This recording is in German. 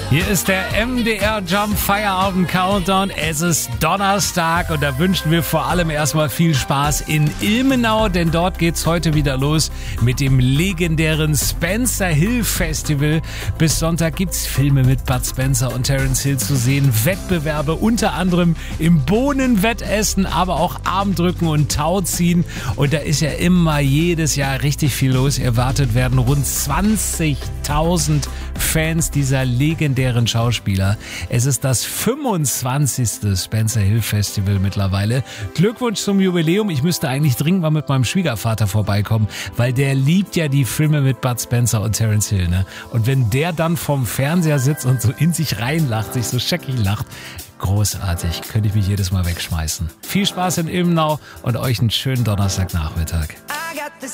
Hier ist der MDR Jump Feierabend Countdown. Es ist Donnerstag und da wünschen wir vor allem erstmal viel Spaß in Ilmenau, denn dort geht's heute wieder los mit dem legendären Spencer Hill Festival. Bis Sonntag gibt's Filme mit Bud Spencer und Terence Hill zu sehen, Wettbewerbe unter anderem im Bohnenwettessen, aber auch Armdrücken und Tauziehen. Und da ist ja immer jedes Jahr richtig viel los. Erwartet werden rund 20.000 Fans dieser legendären Schauspieler. Es ist das 25. Spencer Hill Festival mittlerweile. Glückwunsch zum Jubiläum. Ich müsste eigentlich dringend mal mit meinem Schwiegervater vorbeikommen, weil der liebt ja die Filme mit Bud Spencer und Terence Hill, ne? Und wenn der dann vorm Fernseher sitzt und so in sich reinlacht, sich so scheckig lacht, großartig. Könnte ich mich jedes Mal wegschmeißen. Viel Spaß in Ilmenau und euch einen schönen Donnerstagnachmittag.